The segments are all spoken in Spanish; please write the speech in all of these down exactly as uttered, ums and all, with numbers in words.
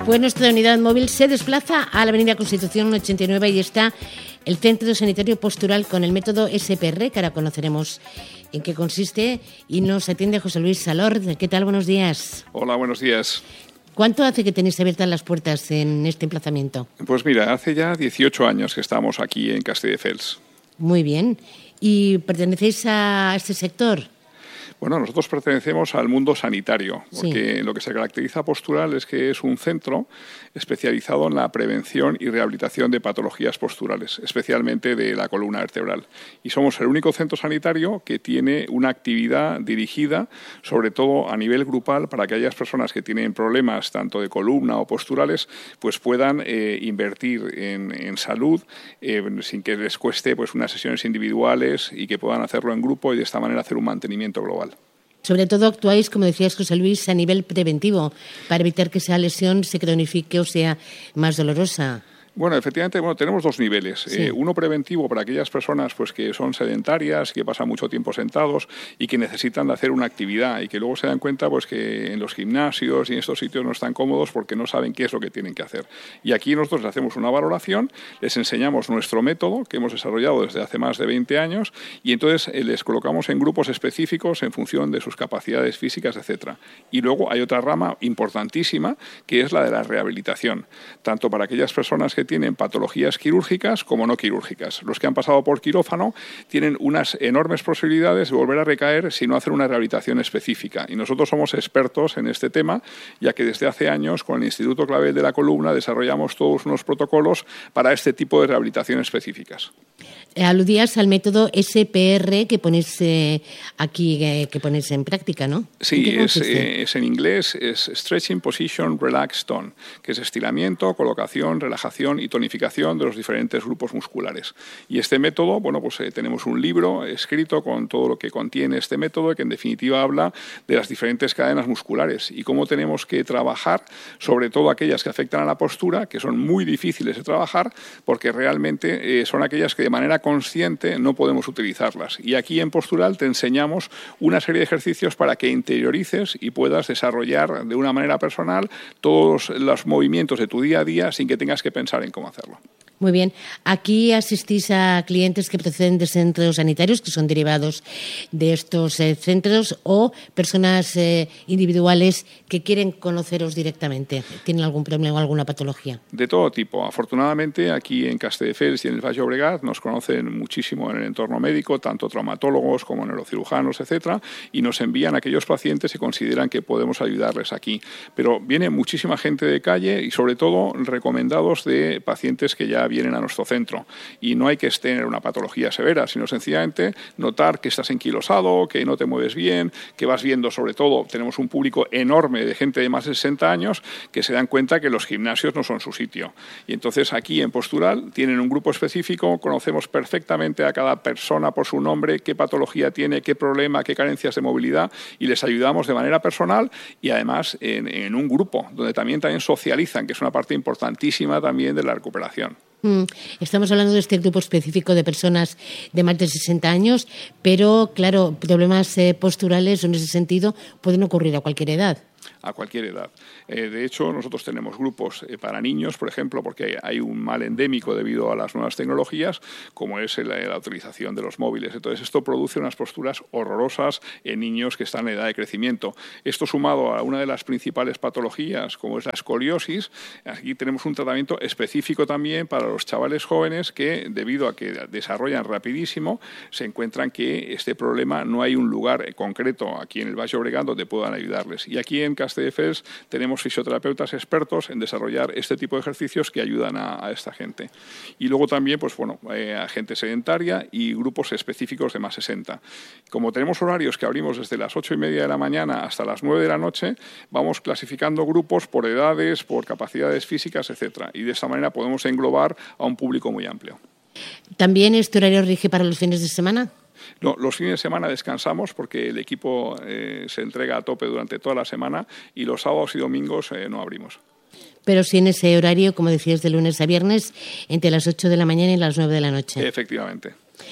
Pues nuestra unidad móvil se desplaza a la avenida Constitución ochenta y nueve y está el Centro Sanitario Postural con el método S P R, que ahora conoceremos en qué consiste, y nos atiende José Luis Salord. ¿Qué tal? Buenos días. Hola, buenos días. ¿Cuánto hace que tenéis abiertas las puertas en este emplazamiento? Pues mira, hace ya dieciocho años que estamos aquí en Castelldefels. Muy bien. ¿Y pertenecéis a este sector? Bueno, nosotros pertenecemos al mundo sanitario, porque sí. Lo que se caracteriza a Postural es que es un centro especializado en la prevención y rehabilitación de patologías posturales, especialmente de la columna vertebral. Y somos el único centro sanitario que tiene una actividad dirigida, sobre todo a nivel grupal, para que aquellas personas que tienen problemas tanto de columna o posturales, pues puedan eh, invertir en, en salud eh, sin que les cueste pues unas sesiones individuales y que puedan hacerlo en grupo y de esta manera hacer un mantenimiento global. Sobre todo actuáis, como decías, José Luis, a nivel preventivo, para evitar que esa lesión se cronifique o sea más dolorosa. Bueno, efectivamente, bueno, tenemos dos niveles. Sí. Eh, uno preventivo para aquellas personas pues que son sedentarias, que pasan mucho tiempo sentados y que necesitan de hacer una actividad y que luego se dan cuenta pues que en los gimnasios y en estos sitios no están cómodos porque no saben qué es lo que tienen que hacer. Y aquí nosotros les hacemos una valoración, les enseñamos nuestro método que hemos desarrollado desde hace más de veinte años y entonces eh, les colocamos en grupos específicos en función de sus capacidades físicas, etcétera. Y luego hay otra rama importantísima que es la de la rehabilitación, tanto para aquellas personas que tienen patologías quirúrgicas como no quirúrgicas. Los que han pasado por quirófano tienen unas enormes posibilidades de volver a recaer si no hacen una rehabilitación específica. Y nosotros somos expertos en este tema, ya que desde hace años con el Instituto Clavel de la Columna desarrollamos todos unos protocolos para este tipo de rehabilitación específicas. Aludías al método S P R que ponéis eh, aquí, eh, que ponéis en práctica, ¿no? Sí, es, eh, es en inglés, es Stretching, Position, Relax, Tone, que es estiramiento, colocación, relajación y tonificación de los diferentes grupos musculares. Y este método, bueno, pues eh, tenemos un libro escrito con todo lo que contiene este método, que en definitiva habla de las diferentes cadenas musculares y cómo tenemos que trabajar, sobre todo aquellas que afectan a la postura, que son muy difíciles de trabajar, porque realmente eh, son aquellas que de manera consciente no podemos utilizarlas. Y aquí en Postural te enseñamos una serie de ejercicios para que interiorices y puedas desarrollar de una manera personal todos los movimientos de tu día a día sin que tengas que pensar en cómo hacerlo. Muy bien. Aquí asistís a clientes que proceden de centros sanitarios, que son derivados de estos eh, centros, o personas eh, individuales que quieren conoceros directamente. ¿Tienen algún problema o alguna patología? De todo tipo. Afortunadamente, aquí en Castelldefels y en el Baix Llobregat nos conocen muchísimo en el entorno médico, tanto traumatólogos como neurocirujanos, etcétera, y nos envían a aquellos pacientes que consideran que podemos ayudarles aquí. Pero viene muchísima gente de calle y, sobre todo, recomendados de pacientes que ya vienen a nuestro centro. Y no hay que tener una patología severa, sino sencillamente notar que estás enquilosado, que no te mueves bien, que vas viendo, sobre todo, tenemos un público enorme de gente de más de sesenta años que se dan cuenta que los gimnasios no son su sitio. Y entonces aquí en Postural tienen un grupo específico, conocemos perfectamente a cada persona por su nombre, qué patología tiene, qué problema, qué carencias de movilidad y les ayudamos de manera personal y además en, en un grupo donde también, también socializan, que es una parte importantísima también de la recuperación. Estamos hablando de este grupo específico de personas de más de sesenta años, pero, claro, problemas eh, posturales en ese sentido pueden ocurrir a cualquier edad. A cualquier edad. Eh, de hecho, nosotros tenemos grupos eh, para niños, por ejemplo, porque hay un mal endémico debido a las nuevas tecnologías, como es el, la utilización de los móviles. Entonces, esto produce unas posturas horrorosas en niños que están en edad de crecimiento. Esto sumado a una de las principales patologías, como es la escoliosis, aquí tenemos un tratamiento específico también para los chavales jóvenes que, debido a que desarrollan rapidísimo, se encuentran que este problema no hay un lugar concreto aquí en el Baix Llobregat donde puedan ayudarles. Y aquí en Castelldefels tenemos fisioterapeutas expertos en desarrollar este tipo de ejercicios que ayudan a, a esta gente. Y luego también, pues bueno, eh, a gente sedentaria y grupos específicos de más sesenta. Como tenemos horarios que abrimos desde las ocho y media de la mañana hasta las nueve de la noche, vamos clasificando grupos por edades, por capacidades físicas, etcétera. Y de esta manera podemos englobar a un público muy amplio. ¿También este horario rige para los fines de semana? No, los fines de semana descansamos porque el equipo eh, se entrega a tope durante toda la semana y los sábados y domingos eh, no abrimos. Pero sí en ese horario, como decías, de lunes a viernes, entre las ocho de la mañana y las nueve de la noche. Efectivamente.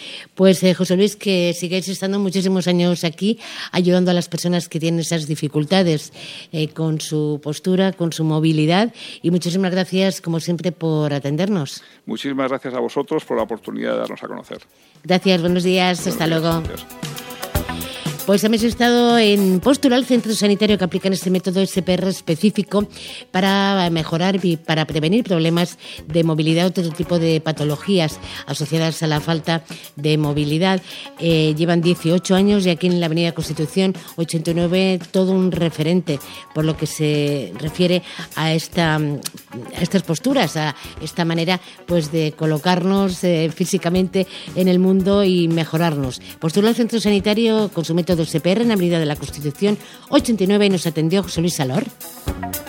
Pues eh, José Luis, que sigáis estando muchísimos años aquí ayudando a las personas que tienen esas dificultades eh, con su postura, con su movilidad, y muchísimas gracias como siempre por atendernos. Muchísimas gracias a vosotros por la oportunidad de darnos a conocer. Gracias, buenos días, buenos hasta días, luego. Gracias. Pues hemos estado en Postural, centro sanitario que aplican este método S P R específico para mejorar y para prevenir problemas de movilidad o otro tipo de patologías asociadas a la falta de movilidad. Eh, llevan dieciocho años y aquí en la Avenida Constitución ochenta y nueve todo un referente por lo que se refiere a, esta, a estas posturas, a esta manera pues de colocarnos eh, físicamente en el mundo y mejorarnos. Postural, centro sanitario con su método S P R en la Avenida de la Constitución ochenta y nueve y nos atendió José Luis Salor.